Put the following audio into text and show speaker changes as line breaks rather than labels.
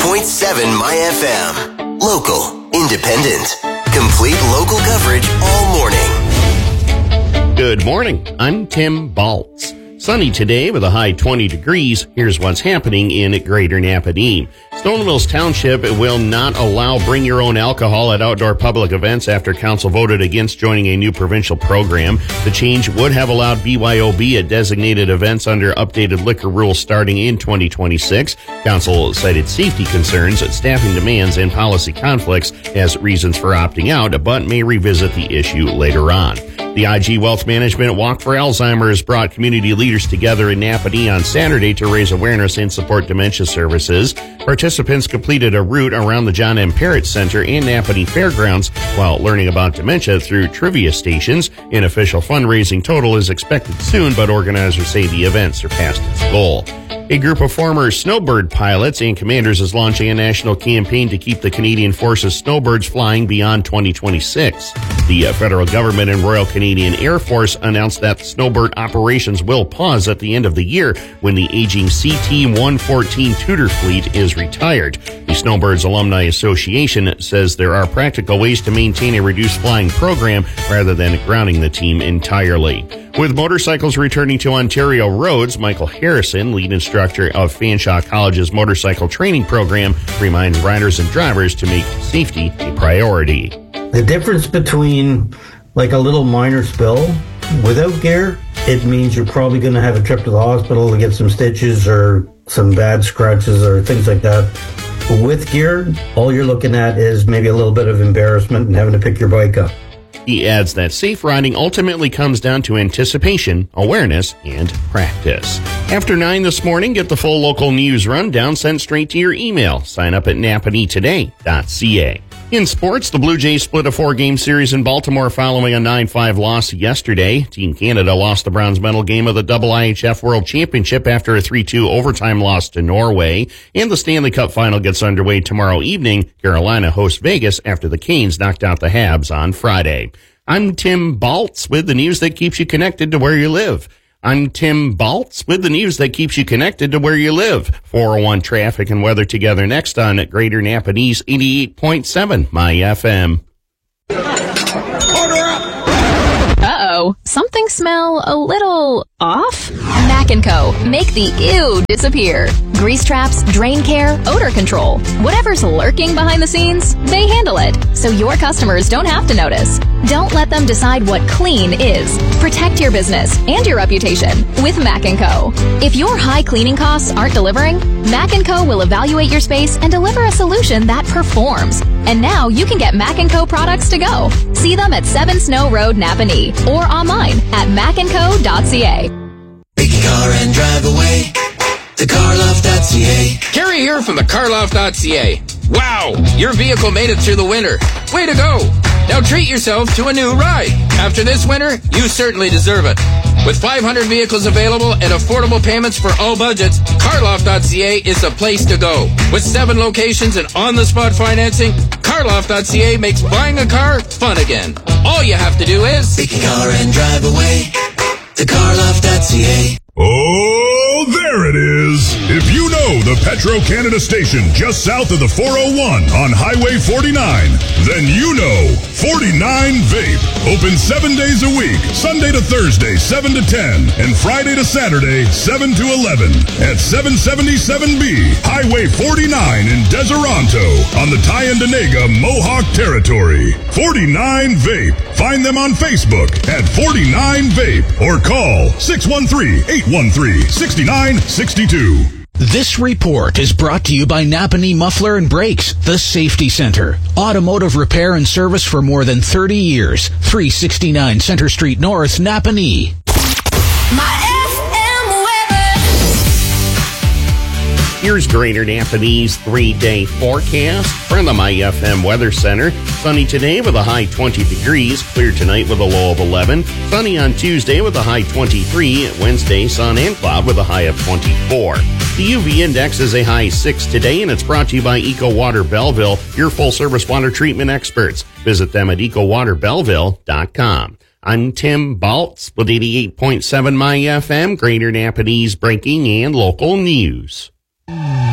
My FM. Local, independent, complete local coverage all morning.
Good morning. I'm Tim Baltz. Sunny today with a high 20 degrees. Here's what's happening in Greater Napanee. Stone Mills Township will not allow bring your own alcohol at outdoor public events after council voted against joining a new provincial program. The change would have allowed BYOB at designated events under updated liquor rules starting in 2026. Council cited safety concerns, staffing demands, and policy conflicts as reasons for opting out, but may revisit the issue later on. The IG Wealth Management Walk for Alzheimer's brought community leaders together in Napanee on Saturday to raise awareness and support dementia services. Participants completed a route around the John M. Parrott Center and Napanee Fairgrounds while learning about dementia through trivia stations. An official fundraising total is expected soon, but organizers say the event surpassed its goal. A group of former snowbird pilots and commanders is launching a national campaign to keep the Canadian Forces snowbirds flying beyond 2026. The federal government and Royal Canadian Air Force announced that snowbird operations will pause at the end of the year when the aging CT-114 Tudor fleet is retired. The Snowbirds Alumni Association says there are practical ways to maintain a reduced flying program rather than grounding the team entirely. With motorcycles returning to Ontario roads, Michael Harrison, lead instructor of Fanshawe College's motorcycle training program, reminds riders and drivers to make safety a priority.
The difference between like a little minor spill without gear, it means you're probably going to have a trip to the hospital to get some stitches or some bad scratches or things like that. With gear, all you're looking at is maybe a little bit of embarrassment and having to pick your bike up.
He adds that safe riding ultimately comes down to anticipation, awareness, and practice. After 9 this morning, get the full local news rundown sent straight to your email. Sign up at napaneetoday.ca. In sports, the Blue Jays split a 4-game series in Baltimore following a 9-5 loss yesterday. Team Canada lost the bronze medal game of the IIHF World Championship after a 3-2 overtime loss to Norway. And the Stanley Cup final gets underway tomorrow evening. Carolina hosts Vegas after the Canes knocked out the Habs on Friday. I'm Tim Baltz with the news that keeps you connected to where you live. I'm Tim Baltz with the news that keeps you connected to where you live. 401 traffic and weather together next on Greater Napanee's 88.7 My FM.
Uh-oh. Something smell a little off? Mac & Co. Make the ew disappear. Grease traps, drain care, odor control. Whatever's lurking behind the scenes, they handle it, so your customers don't have to notice. Don't let them decide what clean is. Protect your business and your reputation with Mac & Co. If your high cleaning costs aren't delivering, Mac & Co. will evaluate your space and deliver a solution that performs. And now you can get Mac & Co. products to go. See them at 7 Snow Road, Napanee, or online at macandco.ca.
Pick your car and drive away to carloft.ca.
Kerry here from the carloft.ca. Wow, your vehicle made it through the winter. Way to go. Now treat yourself to a new ride. After this winter, you certainly deserve it. With 500 vehicles available and affordable payments for all budgets, carloft.ca is the place to go. With 7 locations and on-the-spot financing, carloft.ca makes buying a car fun again. All you have to do is
pick your car and drive away to carloft.ca.
Oh, there it is. If you know the Petro-Canada station just south of the 401 on Highway 49, then you know 49 Vape. Open 7 days a week, Sunday to Thursday, 7 to 10, and Friday to Saturday, 7 to 11, at 777B, Highway 49 in Deseronto, on the Tyendinaga Mohawk Territory. 49 Vape. Find them on Facebook at 49 Vape or call 613-813-6962.
This report is brought to you by Napanee Muffler and Brakes, the Safety Center. Automotive repair and service for more than 30 years. 369 Center Street North, Napanee.
Here's Greater Napanee's 3-day forecast from the My FM Weather Center. Sunny today with a high 20 degrees. Clear tonight with a low of 11. Sunny on Tuesday with a high 23. Wednesday, sun and cloud with a high of 24. The UV index is a high 6 today, and it's brought to you by Eco Water Belleville, your full-service water treatment experts. Visit them at ecowaterbelleville.com. I'm Tim Baltz with 88.7 My FM, Greater Napanee's breaking and local news.